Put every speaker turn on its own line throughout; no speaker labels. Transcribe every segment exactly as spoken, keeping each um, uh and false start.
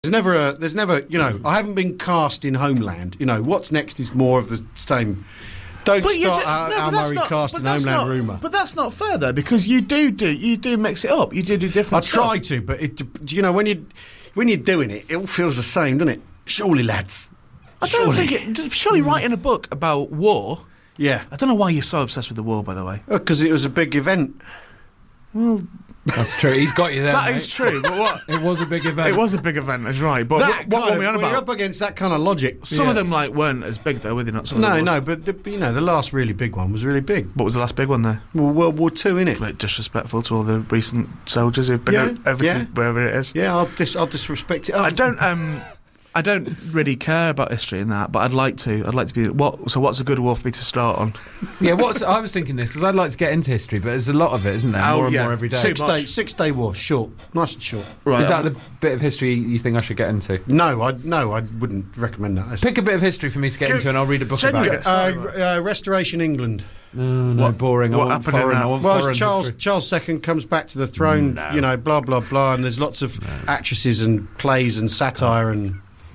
There's never a, there's never, you know, I haven't been cast in Homeland. You know, what's next is more of the same. Don't
But you
start
do-
Al,
no,
Al
but that's
Murray
not-
cast
but
in
that's
Homeland
not-
rumour.
But that's not fair though, because you do do you do mix it up. You do do
I
different.
try
stuff.
to, but it, you know, when you when you're doing it, it all feels the same, doesn't it? Surely, lads.
I don't
Surely.
think it. Surely, writing a book about war.
Yeah,
I don't know why you're so obsessed with the war, by the way.
because it was a big event.
Well,
That's true. He's got you there.
that
mate.
is true. But what?
It was a big event.
It was a big event, that's right. But
That
what, what
kind
were we
of-
on
when you're
about?
up against that kind of logic.
Some of
Yeah.
them like weren't as big though, were they not? Some of
No,
them
no,
was.
but the, you know, the last really big one was really big.
What was the last big one there?
Well, World War Two, innit?
Bit disrespectful to all the recent soldiers who've been
Yeah,
o- over
yeah.
to wherever it is.
Yeah, I'll dis- I'll disrespect it.
I don't. Um, I don't really care about history and that, but I'd like to. I'd like to be. What? So, what's a good war for me to start on?
Yeah, what's, I was thinking this because I'd like to get into history, but there's a lot of it, isn't there?
Oh,
More and
yeah.
more every day.
Six-
Six
Too
day,
much.
six day war, short, nice and short.
Right.
Is that the bit of history you think I should get into?
No, I no, I wouldn't recommend that. That's-
Pick a bit of history for me to get
Go-
into, and I'll read a book
Genuinely
about it.
get started.
uh, uh, Restoration England.
No, no,
What-
boring.
what
I want
happened in
foreign.
that?
I want
Well,
foreign
Charles
history.
Charles the Second comes back to the throne.
No.
You know, blah blah blah, and there's lots of actresses and plays and satire and.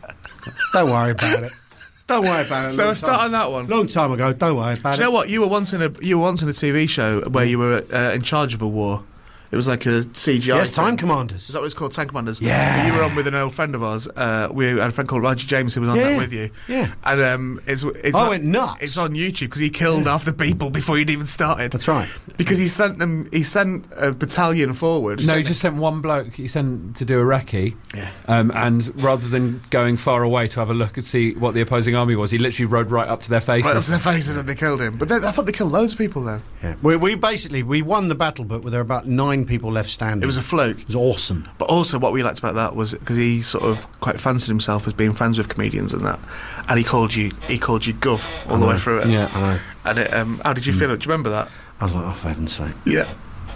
Don't worry about it. Don't worry about it.
So
Long
I start
time-
on that one.
Long time ago. Don't worry about
Do you know
it.
what? You were once in a you were once in a T V show where you were uh, in charge of a war. It was like a C G I.
Yes,
thing.
Time Commanders.
Is that what it's called? Tank Commanders?
Yeah.
You were on with an old friend of ours. Uh, we had a friend called Roger James who was on
Yeah,
that
yeah.
with you.
Yeah.
And um, it's, it's
I
on,
went nuts.
It's on YouTube because he killed half the people before he'd even started.
That's right.
Because he sent them. He sent a battalion forward.
No, he
sent
just sent one bloke. He sent to do a recce,
Yeah.
um, and rather than going far away to have a look and see what the opposing army was, he literally rode right up to their faces.
right up to their faces and they killed him. But they, I thought they killed loads of people then.
Yeah. We, we basically we won the battle, but there were about nine people left standing.
It was a fluke.
It was awesome.
But also, what we liked about that was because he sort of quite fancied himself as being friends with comedians and that, and he called you, he called you Gov all the way through it.
Yeah.
I know.
And it, um, how did you feel? Do you remember that?
I was like, oh, for heaven's sake.
Yeah.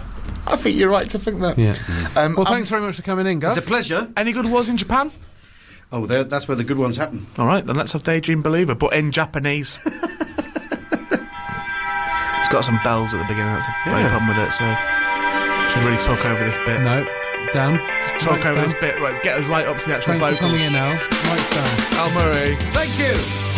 I think you're right to think that.
Yeah.
Um,
Well,
um,
thanks very much for coming in, Gus.
It's a pleasure.
Any good wars in Japan?
Oh, there- that's where the good ones happen.
All right, then let's have Daydream Believer, but in Japanese. It's got some bells at the beginning. That's the only
Yeah.
problem with it. So, should really talk over this bit.
No, Dan.
Talk
Mike's
over
down.
this bit. Right, get us right up to the actual
Thanks for
vocals.
coming in, Al. Mike's down.
Al Murray.
Thank you.